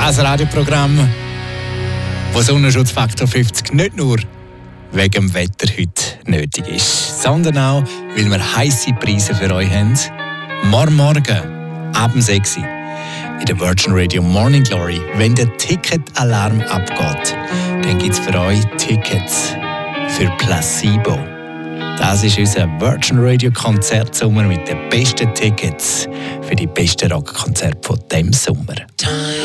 Das Radioprogramm, das Sonnenschutzfaktor 50 nicht nur wegen dem Wetter heute nötig ist, sondern auch, weil wir heisse Preise für euch haben. Morgen ab 6 Uhr in der Virgin Radio Morning Glory, wenn der Ticketalarm abgeht, dann gibt es für euch Tickets für Placebo. Das ist unser Virgin Radio Konzertsommer mit den besten Tickets für die besten Rockkonzerte von diesem Sommer.